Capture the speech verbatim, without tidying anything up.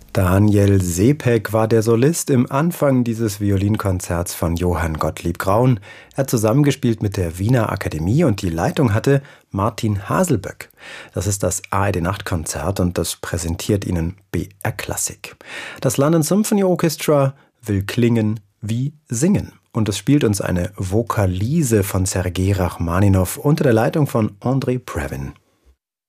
Daniel Sepek war der Solist im Anfang dieses Violinkonzerts von Johann Gottlieb Graun. Er hat zusammengespielt mit der Wiener Akademie und die Leitung hatte Martin Haselböck. Das ist das A R D-Nachtkonzert und das präsentiert Ihnen B R Klassik. Das London Symphony Orchestra will klingen wie singen. Und es spielt uns eine Vokalise von Sergei Rachmaninow unter der Leitung von Andrei Previn.